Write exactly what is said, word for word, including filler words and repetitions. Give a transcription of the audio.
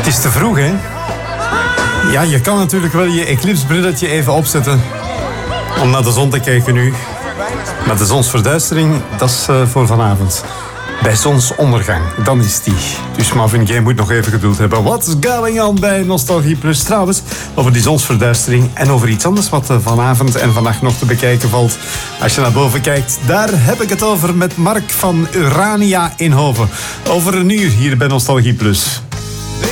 is te vroeg, hè? Ja, je kan natuurlijk wel je eclipsbrilletje even opzetten om naar de zon te kijken nu. Maar de zonsverduistering, dat is uh, voor vanavond. Bij zonsondergang, dan is die. Dus Marvin Gaye moet nog even geduld hebben. What's going on bij Nostalgie Plus? Trouwens, over die zonsverduistering en over iets anders wat vanavond en vannacht nog te bekijken valt. Als je naar boven kijkt, daar heb ik het over met Mark van Urania in Hoven. Over een uur hier bij Nostalgie Plus.